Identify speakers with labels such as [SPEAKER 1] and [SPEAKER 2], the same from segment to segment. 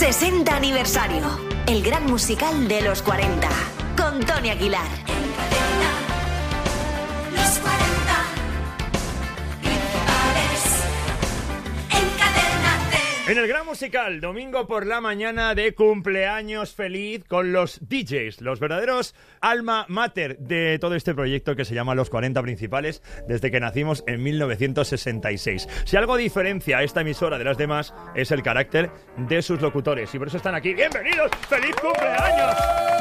[SPEAKER 1] 60 aniversario. El gran musical de los 40. Con Tony Aguilar.
[SPEAKER 2] Los 40 principales en Cadena T.
[SPEAKER 3] En el gran musical, domingo por la mañana de cumpleaños feliz con los DJs, los verdaderos alma mater de todo este proyecto que se llama Los 40 Principales, desde que nacimos en 1966. Si algo diferencia a esta emisora de las demás es el carácter de sus locutores y por eso están aquí. ¡Bienvenidos! ¡Feliz cumpleaños!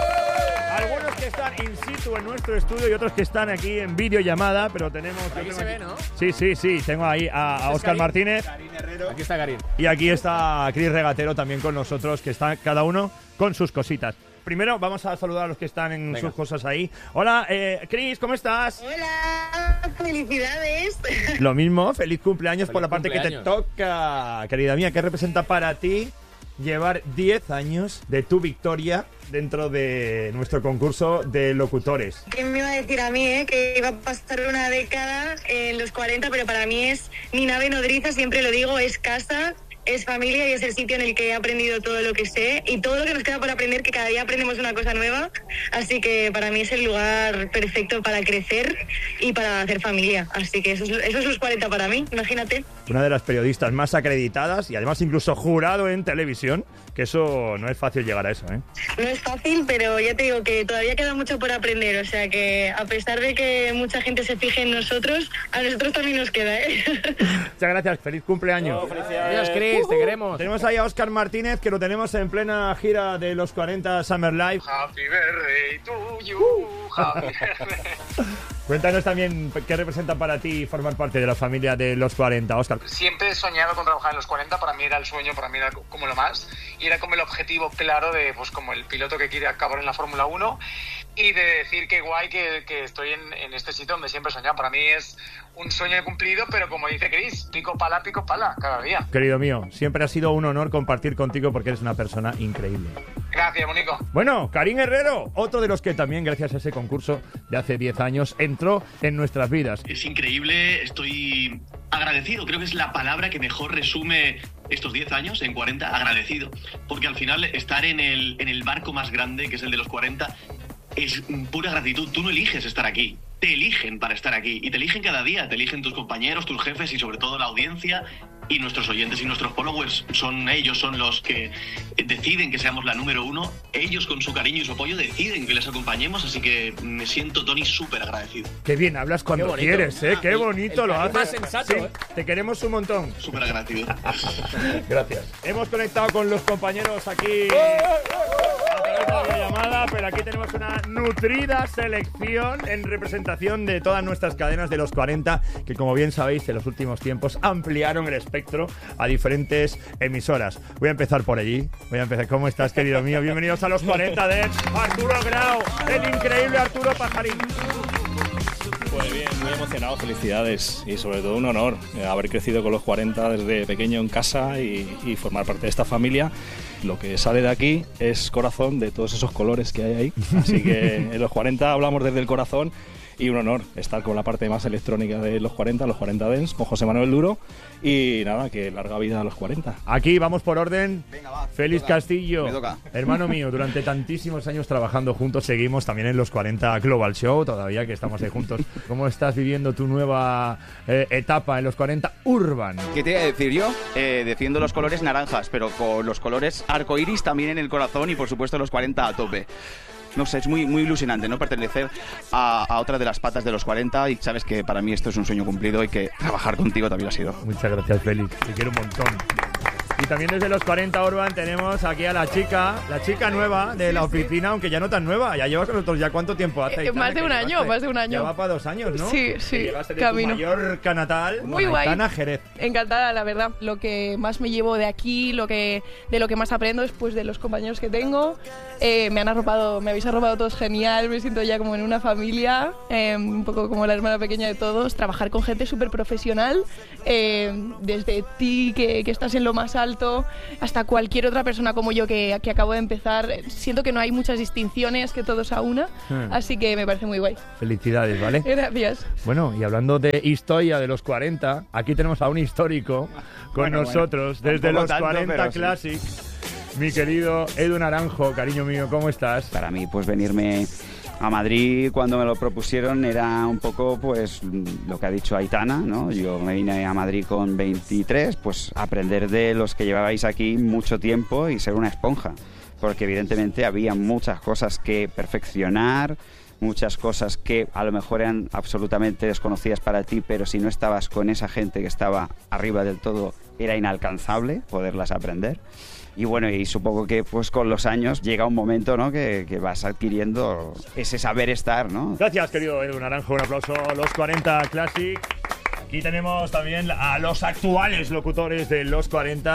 [SPEAKER 3] Algunos que están in situ en nuestro estudio y otros que están aquí en videollamada, pero tenemos...
[SPEAKER 4] Aquí se ve, ¿no?
[SPEAKER 3] Sí. Tengo ahí a Óscar Martínez.
[SPEAKER 4] Aquí está Karin.
[SPEAKER 3] Y aquí está Cris Regatero también con nosotros, que está cada uno con sus cositas. Primero vamos a saludar a los que están en sus cosas ahí. Hola, Cris, ¿cómo estás?
[SPEAKER 5] Hola, felicidades.
[SPEAKER 3] Lo mismo, feliz cumpleaños por la parte que te
[SPEAKER 4] cumpleaños.
[SPEAKER 3] toca. Querida mía, ¿qué representa para ti llevar 10 años de tu victoria dentro de nuestro concurso de locutores?
[SPEAKER 5] ¿Quién me iba a decir a mí, que iba a pasar una década en los 40, pero para mí es mi nave nodriza, siempre lo digo, es casa, es familia y es el sitio en el que he aprendido todo lo que sé y todo lo que nos queda por aprender, que cada día aprendemos una cosa nueva, así que para mí es el lugar perfecto para crecer y para hacer familia, así que eso es los 40 para mí, imagínate.
[SPEAKER 3] Una de las periodistas más acreditadas y además incluso jurado en televisión, que eso no es fácil llegar a eso, ¿eh?
[SPEAKER 5] No es fácil, pero ya te digo que todavía queda mucho por aprender, o sea que a pesar de que mucha gente se fije en nosotros, a nosotros también nos queda, ¿eh?
[SPEAKER 3] Muchas gracias, feliz cumpleaños.
[SPEAKER 4] Adiós, Chris, te queremos.
[SPEAKER 3] Tenemos ahí a Óscar Martínez, que lo tenemos en plena gira de los 40 Summer Live.
[SPEAKER 6] Happy birthday to you, happy birthday.
[SPEAKER 3] Cuéntanos también qué representa para ti formar parte de la familia de los 40, Óscar.
[SPEAKER 6] Siempre he soñado con trabajar en los 40, para mí era el sueño, para mí era como lo más, y era como el objetivo claro de, pues como el piloto que quiere acabar en la Fórmula 1, y de decir que guay que estoy en este sitio donde siempre he soñado. Para mí es un sueño cumplido, pero como dice Chris, pico pala, cada día.
[SPEAKER 3] Querido mío, siempre ha sido un honor compartir contigo porque eres una persona increíble.
[SPEAKER 6] Gracias, Monico.
[SPEAKER 3] Bueno, Karim Herrero, otro de los que también, gracias a ese concurso de hace 10 años, entró en nuestras vidas.
[SPEAKER 7] Es increíble, estoy agradecido, creo que es la palabra que mejor resume estos 10 años, en 40, agradecido. Porque al final estar en el barco más grande, que es el de los 40, es pura gratitud. Tú no eliges estar aquí, te eligen para estar aquí. Y te eligen cada día, te eligen tus compañeros, tus jefes y sobre todo la audiencia. Y nuestros oyentes y nuestros followers ellos son los que deciden que seamos la número uno. Ellos con su cariño y su apoyo deciden que les acompañemos, así que me siento, Tony, súper agradecido.
[SPEAKER 3] Qué bien hablas cuando
[SPEAKER 4] Qué bonito.
[SPEAKER 3] quieres, ¿eh? Qué bonito lo haces.
[SPEAKER 4] más sensato,
[SPEAKER 3] Sí,
[SPEAKER 4] ¿eh?
[SPEAKER 3] te queremos un montón.
[SPEAKER 7] Súper agradecido.
[SPEAKER 3] Gracias. Hemos conectado con los compañeros aquí a través de la videollamada, pero aquí tenemos una nutrida selección en representación de todas nuestras cadenas de los 40, que como bien sabéis, en los últimos tiempos ampliaron el espectro a diferentes emisoras. Voy a empezar por allí. ¿Cómo estás, querido mío? Bienvenidos a los 40 de Arturo Grau, el increíble Arturo Pajarín.
[SPEAKER 8] Pues bien, muy emocionado, felicidades y sobre todo un honor haber crecido con los 40 desde pequeño en casa y formar parte de esta familia. Lo que sale de aquí es corazón de todos esos colores que hay ahí, así que en los 40 hablamos desde el corazón y un honor estar con la parte más electrónica de los 40 Dance, con José Manuel Duro y nada, que larga vida a los 40.
[SPEAKER 3] Aquí vamos por orden.
[SPEAKER 9] Venga, va.
[SPEAKER 3] Félix Castillo,
[SPEAKER 9] Me toca.
[SPEAKER 3] hermano mío, durante tantísimos años trabajando juntos, seguimos también en los 40 Global Show, todavía que estamos ahí juntos. ¿Cómo estás viviendo tu nueva etapa en los 40 Urban?
[SPEAKER 9] ¿Qué te iba a decir yo? Defiendo los colores naranjas, pero con los colores arcoiris también en el corazón y por supuesto los 40 a tope. No sé, es muy ilusionante, ¿no? Pertenecer a otra de las patas de los 40 y sabes que para mí esto es un sueño cumplido y que trabajar contigo también lo ha sido.
[SPEAKER 3] Muchas gracias, Félix. Te quiero un montón. Y también desde los 40 Urban tenemos aquí a la chica nueva de la oficina, aunque ya no tan nueva. Ya llevas con nosotros ya cuánto tiempo hace.
[SPEAKER 10] Más de un año, más de un año.
[SPEAKER 3] Ya va para 2 años, ¿no?
[SPEAKER 10] Sí,
[SPEAKER 3] Que
[SPEAKER 10] sí,
[SPEAKER 3] llegaste de
[SPEAKER 10] camino.
[SPEAKER 3] tu Mallorca natal,
[SPEAKER 10] Muy guay.
[SPEAKER 3] Aitana, Jerez.
[SPEAKER 10] Encantada, la verdad. Lo que más me llevo de aquí, de lo que más aprendo es pues de los compañeros que tengo. Me habéis arropado todos genial, me siento ya como en una familia, un poco como la hermana pequeña de todos. Trabajar con gente súper profesional, desde ti que estás en lo más alto, hasta cualquier otra persona como yo que acabo de empezar. Siento que no hay muchas distinciones, que todos a una, así que me parece muy guay.
[SPEAKER 3] Felicidades, ¿vale?
[SPEAKER 10] Gracias.
[SPEAKER 3] Bueno, y hablando de historia de los 40, aquí tenemos a un histórico con nosotros, desde los
[SPEAKER 9] tanto,
[SPEAKER 3] 40
[SPEAKER 9] pero sí.
[SPEAKER 3] Classic. Mi querido Edu Naranjo, cariño mío, ¿cómo estás?
[SPEAKER 9] Para mí, pues venirme a Madrid cuando me lo propusieron era un poco pues lo que ha dicho Aitana, ¿no? Yo me vine a Madrid con 23, pues aprender de los que llevabais aquí mucho tiempo y ser una esponja, porque evidentemente había muchas cosas que perfeccionar, muchas cosas que a lo mejor eran absolutamente desconocidas para ti, pero si no estabas con esa gente que estaba arriba del todo, era inalcanzable poderlas aprender. Y bueno, y supongo que pues con los años llega un momento, ¿no?, que vas adquiriendo ese saber estar, ¿no?
[SPEAKER 3] Gracias, querido Edu Naranjo. Un aplauso a los 40 Classic. Aquí tenemos también a los actuales locutores de los 40.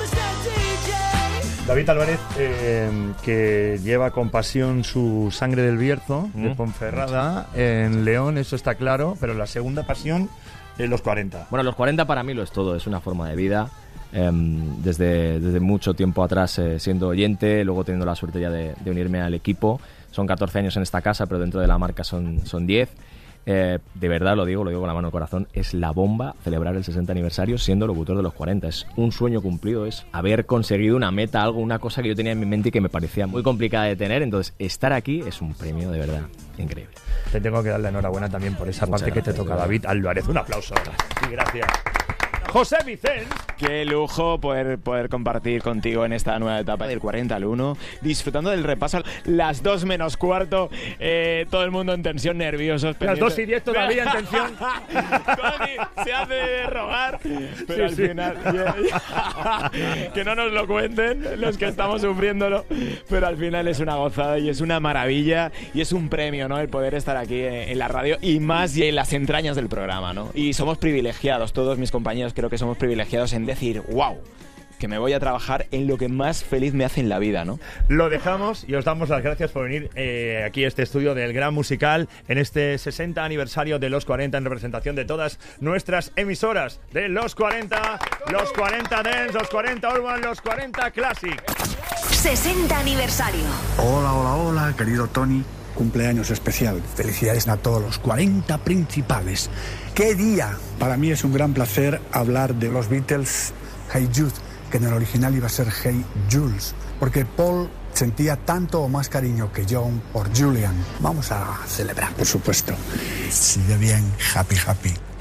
[SPEAKER 3] David Álvarez, que lleva con pasión su Sangre del Bierzo, de Ponferrada, en León, eso está claro, pero la segunda pasión es los 40.
[SPEAKER 4] Bueno, los 40 para mí lo es todo, es una forma de vida. Desde mucho tiempo atrás siendo oyente, luego teniendo la suerte ya de unirme al equipo. Son 14 años en esta casa, pero dentro de la marca son 10. De verdad lo digo con la mano al corazón, es la bomba celebrar el 60 aniversario siendo locutor de los 40. Es un sueño cumplido, es haber conseguido una meta, algo, una cosa que yo tenía en mi mente y que me parecía muy complicada de tener. Entonces, estar aquí es un premio de verdad increíble.
[SPEAKER 3] Te tengo que dar la enhorabuena también por esa parte que te toca, David Álvarez. Un aplauso. Sí, gracias. José Vicente.
[SPEAKER 11] Qué lujo poder compartir contigo en esta nueva etapa del 40 al 1, disfrutando del repaso. Las 2 menos cuarto, todo el mundo en tensión, nerviosos.
[SPEAKER 3] Las 2 y 10 todavía en tensión.
[SPEAKER 11] Tony se hace de rogar, pero
[SPEAKER 3] sí,
[SPEAKER 11] al final que no nos lo cuenten los que estamos sufriéndolo, pero al final es una gozada y es una maravilla y es un premio, ¿no?, el poder estar aquí en la radio y más y en las entrañas del programa, ¿no? Y somos privilegiados, todos mis compañeros creo que somos privilegiados en decir, wow, que me voy a trabajar en lo que más feliz me hace en la vida, ¿no?
[SPEAKER 3] Lo dejamos y os damos las gracias por venir aquí a este estudio del Gran Musical en este 60 aniversario de los 40 en representación de todas nuestras emisoras de los 40, los 40 Dance, los 40 Urban, los 40 Classic.
[SPEAKER 1] 60 aniversario.
[SPEAKER 12] Hola, querido Tony. Cumpleaños especial. Felicidades a todos los 40 principales. ¡Qué día! Para mí es un gran placer hablar de los Beatles, Hey Jude, que en el original iba a ser Hey Jules, porque Paul sentía tanto o más cariño que John por Julian. Vamos a celebrar, por supuesto. Sigue bien, happy.